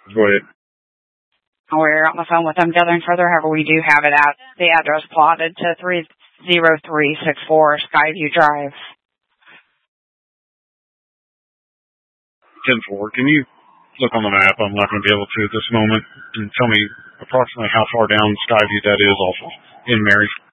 Go ahead. We're on the phone with them gathering further. However, we do have it at the address plotted to 30364 Skyview Drive. 10-4. Can you look on the map? I'm not going to be able to at this moment, and tell me approximately how far down Skyview that is off of in Mary.